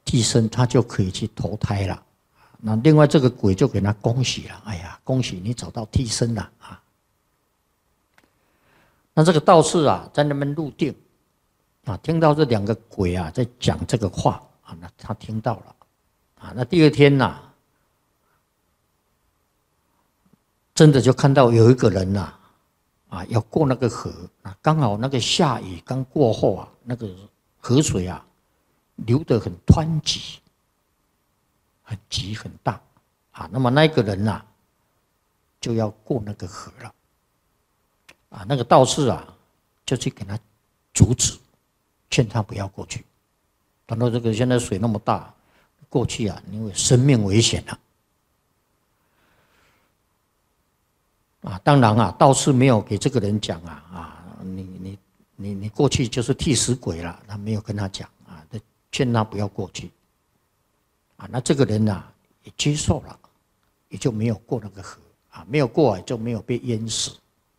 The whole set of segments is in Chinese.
替身，他就可以去投胎了。那另外这个鬼就给他恭喜了，哎呀，恭喜你找到替身了啊！那这个道士啊，在那边入定啊，听到这两个鬼啊在讲这个话啊，那他听到了啊，那第二天呐，真的就看到有一个人呐，啊，要过那个河啊，刚好那个下雨刚过后啊，那个河水啊流得很湍急。很急很大啊，那么那个人呐，就要过那个河了啊，那个道士啊，就去给他阻止，劝他不要过去。他说：“这个现在水那么大，过去啊，因为生命危险了啊。”当然啊，道士没有给这个人讲你过去就是替死鬼了，他没有跟他讲啊，劝他不要过去。啊，那这个人呐、也接受了，也就没有过那个河啊，没有过也就没有被淹死。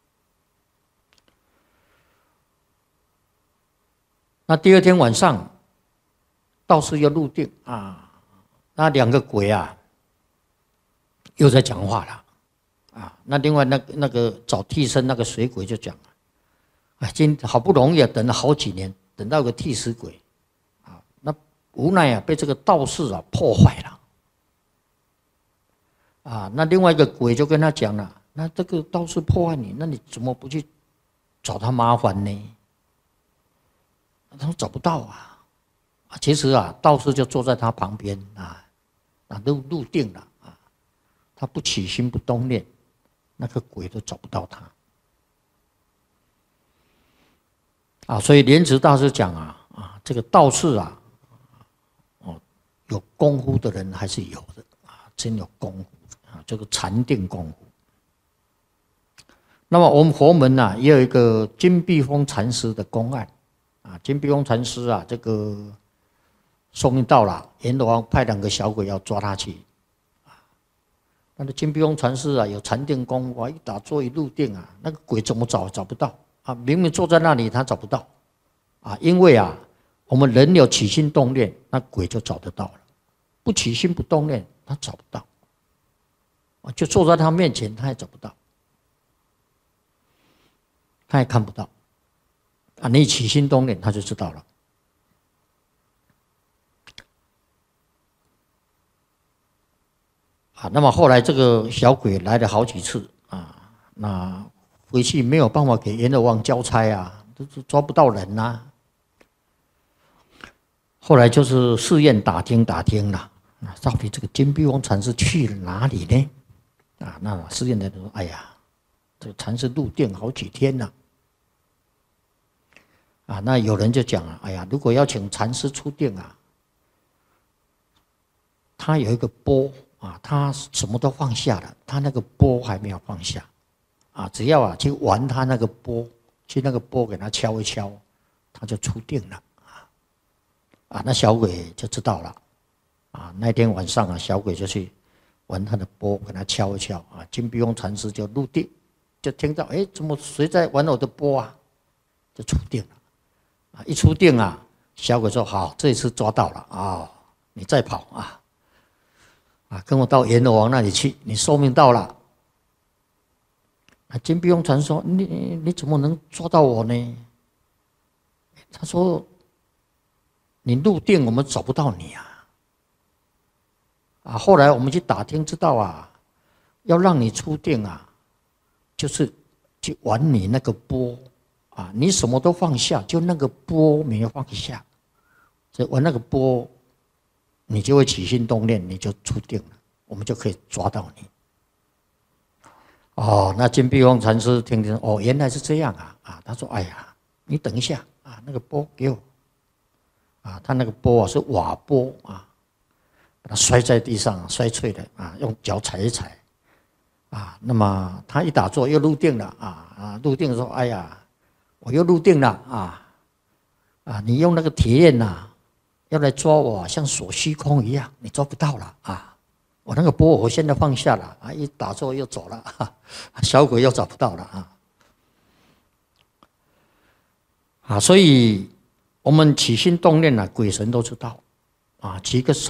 那第二天晚上，道士又入定啊，那两个鬼啊又在讲话了啊。那另外那个找替身那个水鬼就讲啊，好不容易等了好几年，等到个替死鬼啊，那无奈啊被这个道士啊破坏了。啊，那另外一个鬼就跟他讲了，那这个道士破坏你，那你怎么不去找他麻烦呢？他说找不到啊，其实啊，道士就坐在他旁边啊，入定了啊，他不起心不动念，那个鬼都找不到他啊。所以莲池大师讲啊，这个道士啊，有功夫的人还是有的啊，真有功夫。这个禅定功夫。那么我们佛门呐、也有一个金碧峰禅师的公案啊。金碧峰禅师啊，这个寿命到了，阎罗王派两个小鬼要抓他去啊。那个金碧峰禅师啊，有禅定功夫，一打坐一入定啊，那个鬼怎么找不到啊？明明坐在那里，他找不到啊，因为啊，我们人有起心动念，那鬼就找得到了；不起心不动念，他找不到。就坐在他面前，他也找不到，他也看不到啊！你起心动念，他就知道了啊。那么后来这个小鬼来了好几次啊，那回去没有办法给阎罗王交差啊，都抓不到人啊。后来就是寺院打听了，到底这个金碧峰禅师去了哪里呢？啊，那寺院的人说：“哎呀，这个禅师入定好几天了。”啊，那有人就讲了：“哎呀，如果要请禅师出定啊，他有一个钵啊，他什么都放下了，他那个钵还没有放下啊，只要啊去玩他那个钵，去那个钵给他敲一敲，他就出定了啊。”那小鬼就知道了啊。那天晚上啊，小鬼就去玩他的钵，给他敲一敲啊。金碧峰禅师就入定，就听到怎么谁在玩我的钵啊？就出定了啊！一出定啊，小鬼说：“好，这一次抓到了啊！你再跑啊，跟我到阎罗王那里去，你寿命到了。”金碧峰禅师说：“你怎么能抓到我呢？”他说：“你入定，我们找不到你啊。”啊，后来我们去打听知道啊，要让你出定啊，就是去玩你那个钵啊，你什么都放下，就那个钵没有放下，所以玩那个钵，你就会起心动念，你就出定了，我们就可以抓到你。哦，那金碧峰禅师听听，哦，原来是这样啊，他说：“哎呀，你等一下啊，那个钵给我啊，他那个钵啊是瓦钵啊。”把它摔在地上，摔碎了啊！用脚踩一踩啊。那么他一打坐又入定了入定说：“哎呀，我又入定了你用那个铁链要来抓我，像锁虚空一样，你抓不到了啊！我那个钵我现在放下了啊，一打坐又走了小鬼又找不到了所以我们起心动念鬼神都知道啊，几个